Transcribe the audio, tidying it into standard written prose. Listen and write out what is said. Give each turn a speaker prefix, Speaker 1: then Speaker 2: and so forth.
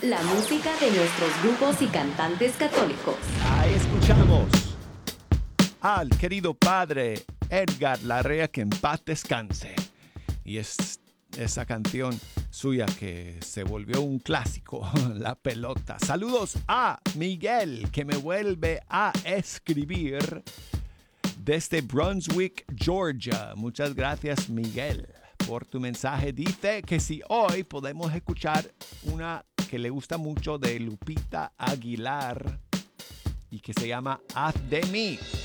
Speaker 1: La música de nuestros grupos y cantantes católicos.
Speaker 2: Ahí escuchamos al querido padre Edgar Larrea, que en paz descanse. Y es esa canción suya que se volvió un clásico, La Pelota. Saludos a Miguel, que me vuelve a escribir desde Brunswick, Georgia. Muchas gracias, Miguel, por tu mensaje. Dice que si hoy podemos escuchar una que le gusta mucho de Lupita Aguilar y que se llama Haz de mí